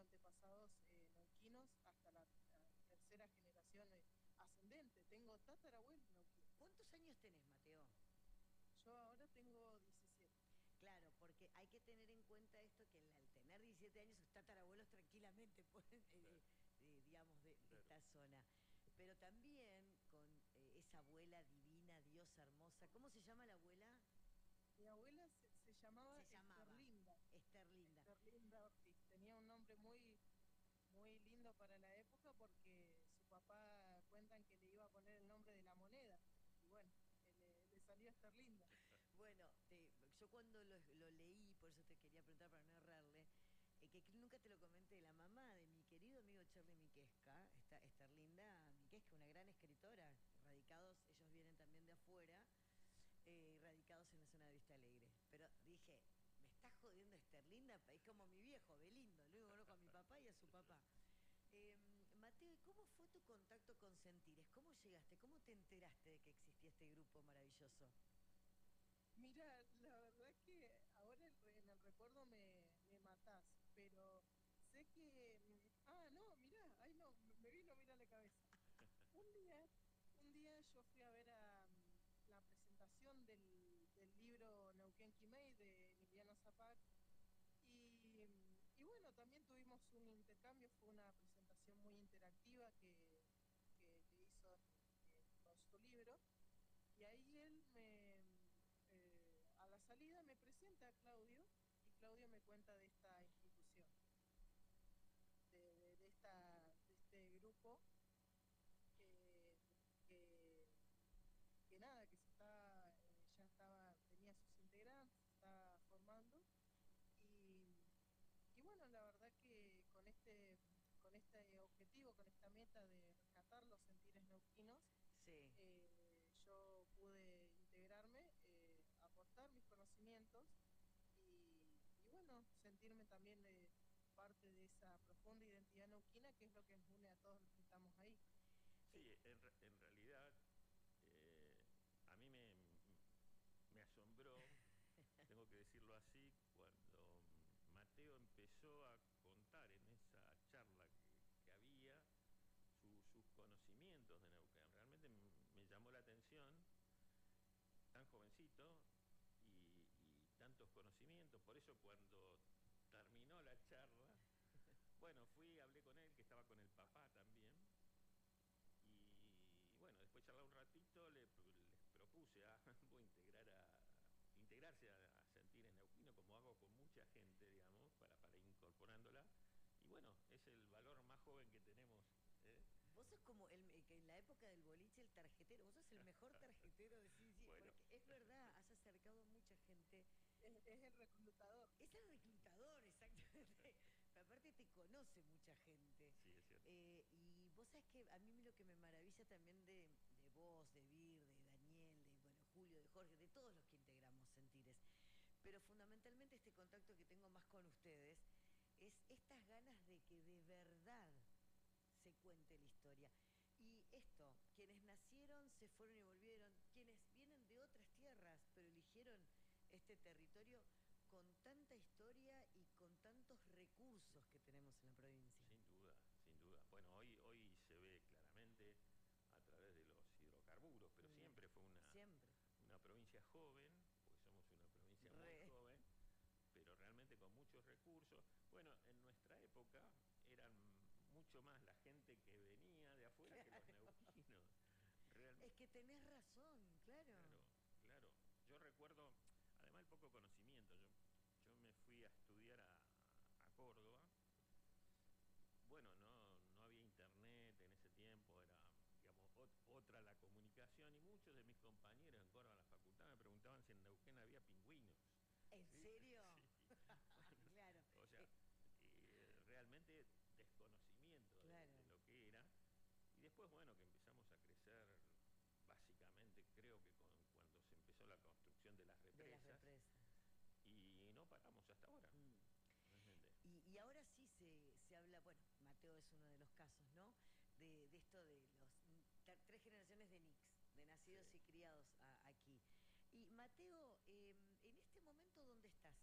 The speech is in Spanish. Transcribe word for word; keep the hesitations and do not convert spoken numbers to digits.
antepasados eh, neuquinos hasta la, la tercera generación eh, ascendente. Tengo tatarabuelos neuquinos. ¿Cuántos años tenés, Mateo? Yo ahora tengo diecisiete. Claro, porque hay que tener en cuenta esto, que al tener diecisiete años, sus tatarabuelos tranquilamente pueden, Claro, eh, eh, digamos, de, de claro. esta zona. Pero también con eh, esa abuela divina, diosa hermosa. ¿Cómo se llama la abuela? Mi abuela se, se llamaba Se llamaba Esterlinda. Esther Linda. Esterlinda Ortiz. Tenía un nombre muy, muy lindo para la época porque su papá cuentan que le iba a poner el nombre de la moneda. Y bueno, eh, le, le salió Esterlinda. Bueno, te- yo cuando lo, lo leí, por eso te quería preguntar para no errarle, eh, que nunca te lo comenté, la mamá de mi querido amigo Charlie Miquesca, esta, Esterlinda Miquesca, una gran escritora, radicados, ellos vienen también de afuera, eh, radicados en la zona de Vista Alegre. Pero dije, me está jodiendo Esterlinda, es como mi viejo, Belindo, luego conozco a mi papá y a su papá. Eh, Mateo, ¿y cómo fue tu contacto con Sentires? ¿Cómo llegaste? ¿Cómo te enteraste de que existía este grupo maravilloso? Mira, la verdad que ahora el re- en el recuerdo me, me matás, pero sé que... mm, Ah, no, mirá, ay no, me me vino, mira la cabeza. Un día, un día yo fui a ver a, mm, la presentación del, del libro Neuquén Quimei de Emiliano Zapag y, mm, y bueno, también tuvimos un intercambio, fue una presentación muy interactiva que, que, que hizo eh, con su libro y ahí él me, mm, eh, a la salida me presenta a Claudio y Claudio me cuenta de esta institución, de, de, de esta, de este grupo eh, que que nada, que se está, eh, ya estaba, tenía sus integrantes, se está formando. Y, y bueno, la verdad que con este, con este objetivo, con esta meta de rescatar los sentires neuquinos, Sí. eh, yo pude integrarme, eh, aportar mis conocimientos y, y bueno, sentirme también eh, parte de esa profunda identidad neuquina que es lo que nos une a todos los que estamos ahí. Eh, Sí, en, re- en realidad eh, a mí me, me asombró, tengo que decirlo así, cuando Mateo empezó a contar en esa charla que, que había su- sus conocimientos de Neuquén. Realmente m- me llamó la atención, tan jovencito y, y tantos conocimientos. Por eso cuando terminó la charla, bueno, fui, hablé con él, que estaba con el papá también. Y bueno, después charlé un ratito, le, les propuse a ambos integrar a, integrarse a, a Sentires Neuquino, como hago con mucha gente, digamos, para, para incorporándola. Y bueno, es el valor más joven que tenemos. ¿eh? Vos sos como el, eh, que en la época del boliche el tarjetero, vos sos el mejor tarjetero de sí, sí, Bueno, porque es verdad, has acercado a mucha gente. Es, es el reclutador. Es el reclutador, exactamente. Pero aparte te conoce mucha gente. sí, es cierto. Eh, y vos sabés que a mí lo que me maravilla también de, de vos, de Vir, de Daniel, de bueno, Julio, de Jorge, de todos los que integramos Sentires, pero fundamentalmente este contacto que tengo más con ustedes es estas ganas de que de verdad se cuente la historia. Y esto, quienes nacieron, se fueron y volvieron, quienes vienen de otras tierras, pero eligieron este territorio con tanta historia y con tantos recursos que tenemos en la provincia. Sin duda, sin duda. Bueno, hoy, hoy se ve claramente a través de los hidrocarburos, pero Mm, siempre fue una, Siempre. una provincia joven, porque somos una provincia muy Re. joven, pero realmente con muchos recursos. Bueno, en nuestra época eran mucho más la gente que venía de afuera que los Claro. neuquinos. Real, Es que tenés razón, claro. claro, claro. Yo recuerdo, además el poco conocimiento, yo, yo me fui a estudiar a, a Córdoba. Bueno, no, no había internet en ese tiempo, era, digamos, ot- otra la comunicación y muchos de mis compañeros en Córdoba, en la facultad, me preguntaban si en Neuquén había pingüinos. ¿En ¿Sí? serio? Sí. Bueno, Claro. o sea, Eh, eh, realmente desconocimiento de, claro. de lo que era. Y después, bueno, que empezamos a crecer, básicamente creo que con, cuando se empezó la construcción de las De las represas, represas. y no paramos hasta ahora, Mm. realmente. Y, y ahora sí se, se habla, bueno, Mateo es uno de los casos, ¿no? De, de esto de los mm, tre- tres generaciones de Nix, de nacidos Sí. y criados a- aquí. Y Mateo, eh,